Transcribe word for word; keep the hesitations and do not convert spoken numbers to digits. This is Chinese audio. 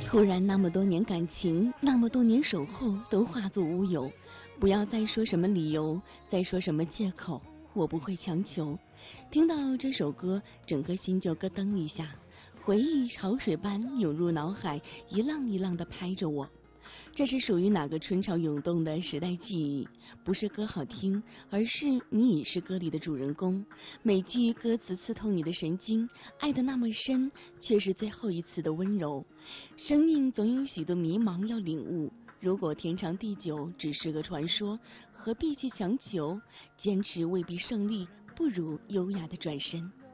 突然那么多年感情，那么多年守候都化作乌有，不要再说什么理由，再说什么借口，我不会强求。听到这首歌，整个心就咯噔一下，回忆潮水般涌入脑海，一浪一浪地拍着我。这是属于哪个春潮涌动的时代记忆？不是歌好听，而是你已是歌里的主人公。每句歌词刺痛你的神经，爱得那么深，却是最后一次的温柔。生命总有许多迷茫要领悟，如果天长地久只是个传说，何必去强求？坚持未必胜利，不如优雅的转身。